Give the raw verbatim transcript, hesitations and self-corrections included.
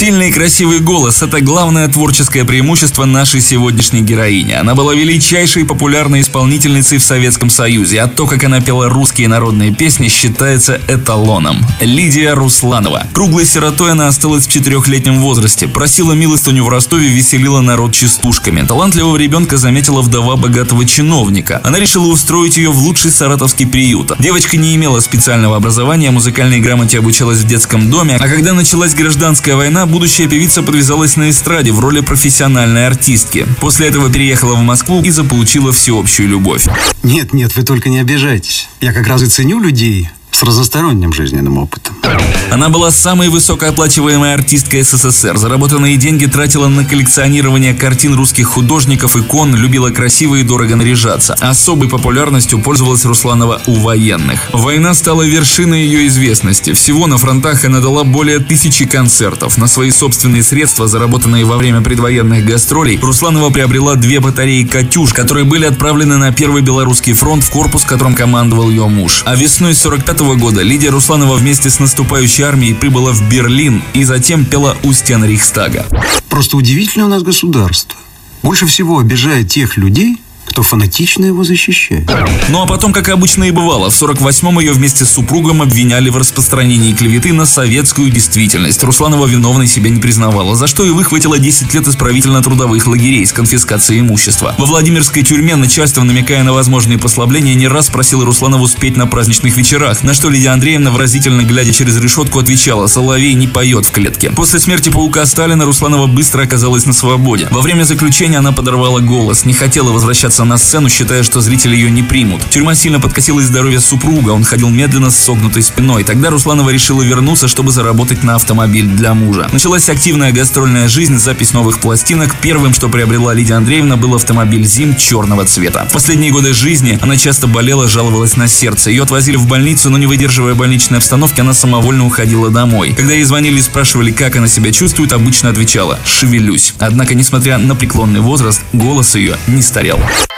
Сильный и красивый голос – это главное творческое преимущество нашей сегодняшней героини. Она была величайшей популярной исполнительницей в Советском Союзе, а то, как она пела русские народные песни, считается эталоном. Лидия Русланова. Круглой сиротой она осталась в четырехлетнем возрасте, просила милостыню в Ростове, веселила народ частушками. Талантливого ребенка заметила вдова богатого чиновника. Она решила устроить ее в лучший саратовский приют. Девочка не имела специального образования, музыкальной грамоте обучалась в детском доме, а когда началась гражданская война, будущая певица подвязалась на эстраде в роли профессиональной артистки. После этого переехала в Москву и заполучила всеобщую любовь. Нет, нет, вы только не обижайтесь. Я как раз и ценю людей с разносторонним жизненным опытом. Она была самой высокооплачиваемой артисткой СССР. Заработанные деньги тратила на коллекционирование картин русских художников, икон, любила красиво и дорого наряжаться. Особой популярностью пользовалась Русланова у военных. Война стала вершиной ее известности. Всего на фронтах она дала более тысячи концертов. На свои собственные средства, заработанные во время предвоенных гастролей, Русланова приобрела две батареи «Катюш», которые были отправлены на Первый Белорусский фронт, в корпус, которым командовал ее муж. А весной сорок пятого года Лидия Русланова вместе с наступающей армией прибыла в Берлин и затем пела у стен Рейхстага. Просто удивительное у нас государство. Больше всего обижает тех людей, кто фанатично его защищает. Ну а потом, как обычно и бывало, в сорок восьмом ее вместе с супругом обвиняли в распространении клеветы на советскую действительность. Русланова виновной себя не признавала, за что и выхватила десять лет исправительно-трудовых лагерей с конфискацией имущества. Во Владимирской тюрьме начальство, намекая на возможные послабления, не раз просило Русланову спеть на праздничных вечерах, на что Лидия Андреевна, выразительно глядя через решетку, отвечала: «Соловей не поет в клетке». После смерти паука Сталина Русланова быстро оказалась на свободе. Во время заключения она подорвала голос, не хотела возвращаться на сцену, считая, что зрители ее не примут. Тюрьма сильно подкосила здоровье супруга, он ходил медленно с согнутой спиной. Тогда Русланова решила вернуться, чтобы заработать на автомобиль для мужа. Началась активная гастрольная жизнь, запись новых пластинок. Первым, что приобрела Лидия Андреевна, был автомобиль ЗИМ черного цвета. В последние годы жизни она часто болела, жаловалась на сердце. Ее отвозили в больницу, но не выдерживая больничной обстановки, она самовольно уходила домой. Когда ей звонили и спрашивали, как она себя чувствует, обычно отвечала: «Шевелюсь». Однако, несмотря на преклонный возраст, голос ее не старел.